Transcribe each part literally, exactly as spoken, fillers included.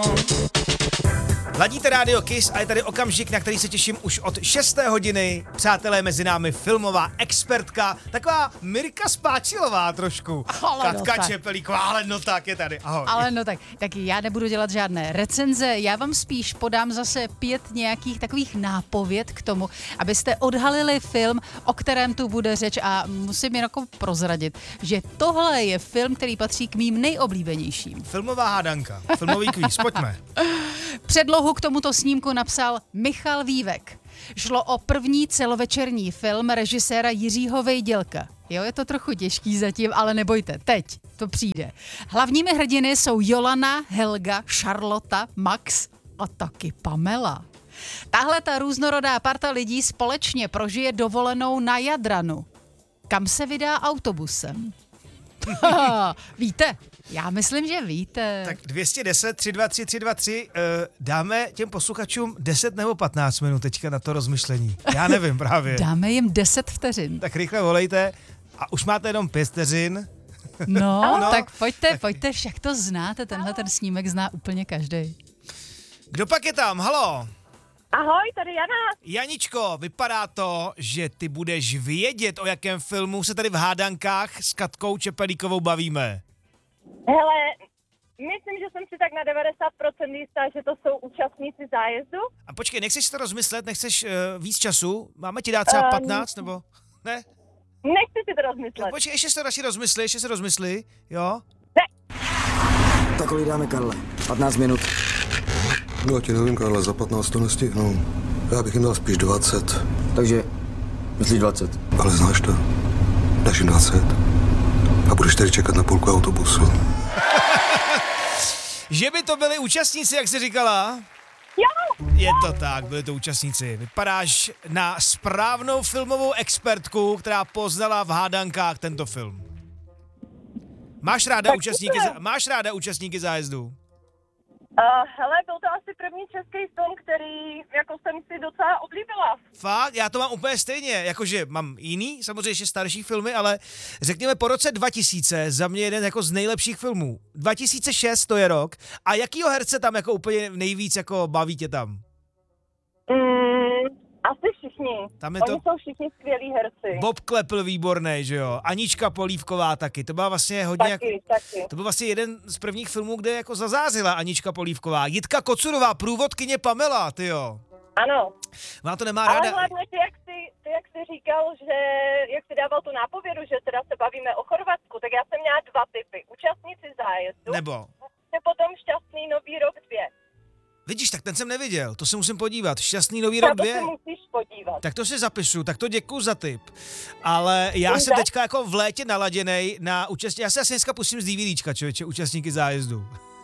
Ladíte Rádio Kiss a je tady okamžik, na který se těším už od šesté hodiny. Přátelé, mezi námi filmová expertka, taková Mirka Spáčilová trošku. Ale Katka no Čepelíková, ale no tak je tady, ahoj. Ale no tak, tak já nebudu dělat žádné recenze, já vám spíš podám zase pět nějakých takových nápověd k tomu, abyste odhalili film, o kterém tu bude řeč, a musím jen jako prozradit, že tohle je film, který patří k mým nejoblíbenějším. Filmová hádanka, filmový kvíz, pojďme. Předlohu k tomuto snímku napsal Michal Vívek. Šlo o první celovečerní film režiséra Jiřího Vejdělka. Jo, je to trochu těžký zatím, ale nebojte, teď to přijde. Hlavními hrdiny jsou Jolana, Helga, Charlotta, Max a taky Pamela. Tahle ta různorodá parta lidí společně prožije dovolenou na Jadranu. Kam se vydá autobusem? Víte? Já myslím, že víte. Tak dvě stě deset, tři dva tři, tři dva tři, uh, dáme těm posluchačům deset nebo patnáct minut teďka na to rozmyšlení. Já nevím právě. Dáme jim deset vteřin. Tak rychle volejte a už máte jenom pět vteřin. No, no, tak pojďte, pojďte, však to znáte, tenhle ten snímek zná úplně každý. Kdo pak je tam? Halo? Ahoj, tady Jana. Janičko, vypadá to, že ty budeš vědět, o jakém filmu se tady v hádankách s Katkou Čepelíkovou bavíme. Hele, myslím, že jsem si tak na devadesát procent jistá, že to jsou účastníci zájezdu. A počkej, nechceš si to rozmyslet, nechceš uh, víc času? Máme ti dát třeba Um, patnáct, nebo ne? Nechci si to rozmyslet. No, počkej, ještě se to radši rozmysli, ještě se rozmysli, jo? Tak kolik dáme, Karle? patnáct minut. No, já ti nevím, Karle, za patnáct to nestihnu. Já bych jim dal spíš dvacet. Takže, myslíš dvacet? Ale znáš to, dáš jim dvacet a budeš tady čekat na půlku autobusu. Že by to byli účastníci, jak jsi říkala? Jo! Je to tak, byli to účastníci. Vypadáš na správnou filmovou expertku, která poznala v hádankách tento film. Máš ráda, účastníky, za- máš ráda účastníky zájezdu? Uh, hele, byl to asi první český film, který jako jsem si docela oblíbila. Fakt? Já to mám úplně stejně, jakože mám jiný, samozřejmě ještě starší filmy, ale řekněme po roce dva tisíce za mě jeden jako z nejlepších filmů. dva tisíce šest to je rok. A jakýho herce tam jako úplně nejvíc jako baví tě tam? Mm, asi všichni. Tam je Oni to- jsou všichni skvělí herci. Bob Klepl výborný, že jo? Anička Polívková taky, to byla vlastně hodně... Taky, jak... taky. To byl vlastně jeden z prvních filmů, kde jako zazářila Anička Polívková. Jitka Kocurová, průvodkyně Pamela, tyjo. Ano. Ona to nemá Ale ráda. hlavně ty jak, jsi, ty, jak jsi říkal, že jak jsi dával tu nápovědu, že teda se bavíme o Chorvatsku, tak já jsem měla dva typy. Účastníci zájezdu. Nebo? A potom šťastný nový rok dvě. Vidíš, tak ten jsem neviděl, to se musím podívat. Šťastný nový Na rok to dvě. se musíš podívat. Tak to si zapišu, tak to děkuju za tip. Ale já Dobře. jsem teďka jako v létě naladěnej na účastní. Já se asi dneska pustím z DVDčka, člověče, účastníky zájezdu.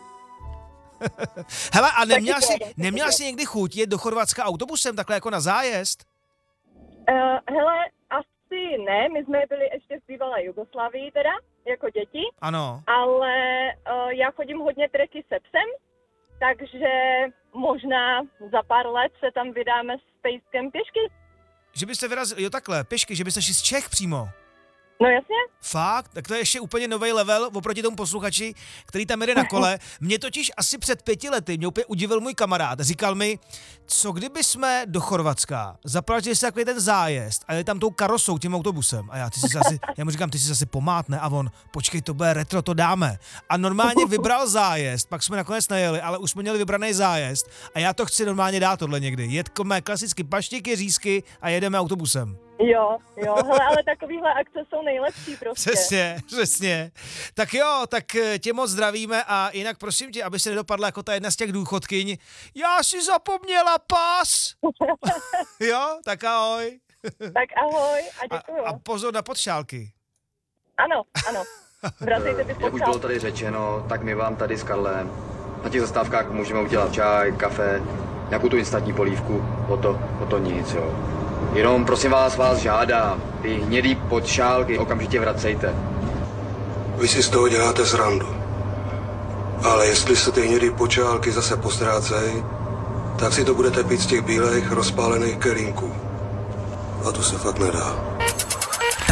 Hele, a neměla Taky jsi, to je, neměla taky jsi někdy chuť jet do Chorvatska autobusem, takhle jako na zájezd? Uh, hele, asi ne, my jsme byli ještě v bývalé Jugoslávii teda, jako děti, Ano. ale uh, já chodím hodně treky se psem, takže možná za pár let se tam vydáme s pejskem pěšky. Že byste vyrazili, jo takhle, pěšky, že byste šli z Čech přímo. No jasně. Fakt? Tak to je ještě úplně nový level oproti tomu posluchači, který tam jede na kole. Mě totiž asi před pěti lety mě úplně udivil můj kamarád. Říkal mi, co kdyby jsme do Chorvatska zaplatili si takový ten zájezd a jeli tam tou karosou, tím autobusem. A já, ty si asi, já mu říkám, ty si zase pomátne. A on, počkej, to bude retro, to dáme. A normálně vybral zájezd, pak jsme nakonec nejeli, ale už jsme měli vybraný zájezd. A já to chci normálně dát tohle někdy. Jet mé klasicky paštiky, řízky a jedeme autobusem. Jo, jo, hele, ale takovýhle akce jsou nejlepší prostě. Přesně, přesně. Tak jo, tak tě moc zdravíme a jinak prosím tě, aby se nedopadla jako ta jedna z těch důchodkyň. Já si zapomněla pas. Jo, tak ahoj. Tak ahoj a děkuju. A, a pozor na podšálky. Ano, ano. Vracejte ty Jak už bylo počátky. tady řečeno, tak my vám tady s Karlem na těch zastávkách můžeme udělat čaj, kafe, nějakou tu instantní polívku, o to, o to nic, jo. Jenom prosím vás, vás žádám, ty hnědý podšálky okamžitě vracejte. Vy si z toho děláte srandu. Ale jestli se ty hnědý počálky zase postrácejí, tak si to budete pít z těch bílých rozpálených kelínků. A to se fakt nedá.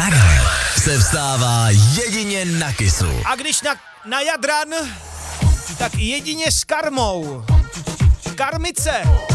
Takhle se vstává jedině na Kissu. A když na, na Jadran Tak jedině s karmou. Karmice.